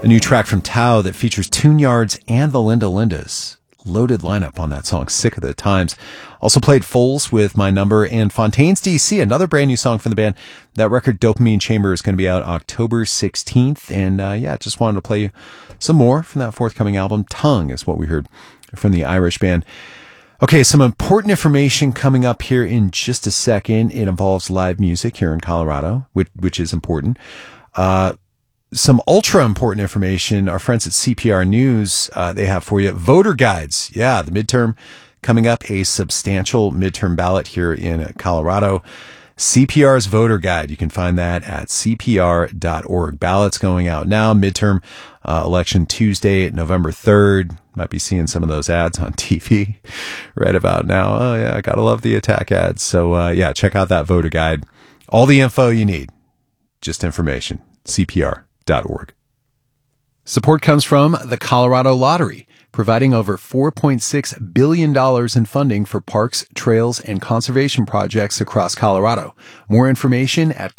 a new track from Tao that features Tune Yards and the Linda Lindas. Loaded lineup on that song, Sick of the Times. Also played Foals with My Number and Fontaine's DC, another brand new song from the band. That record, Dopamine Chamber, is going to be out October 16th. And just wanted to play you some more from that forthcoming album. Tongue is what we heard from the Irish band. Okay, some important information coming up here in just a second. It involves live music here in Colorado, which is important. Some ultra important information, our friends at CPR News, they have for you. Voter guides. Yeah, the midterm coming up, a substantial midterm ballot here in Colorado. CPR's voter guide. You can find that at cpr.org. Ballots going out now. Midterm election Tuesday, November 3rd. Might be seeing some of those ads on TV right about now. Oh, yeah, I gotta love the attack ads. So, check out that voter guide. All the info you need. Just information. CPR.org. Support comes from the Colorado Lottery, providing over $4.6 billion in funding for parks, trails, and conservation projects across Colorado. More information at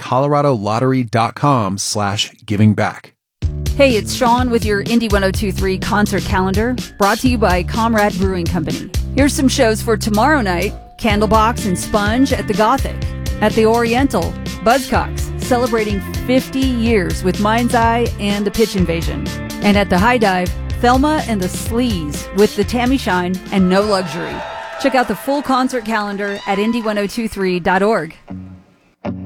coloradolottery.com/givingback. Hey, it's Sean with your Indie 102.3 concert calendar, brought to you by Comrade Brewing Company. Here's some shows for tomorrow night: Candlebox and Sponge at the Gothic. At the Oriental, Buzzcocks, celebrating 50 years with Mind's Eye and the Pitch Invasion. And at the High Dive, Thelma and the Sleaze with the Tammy Shine and No Luxury. Check out the full concert calendar at indie1023.org.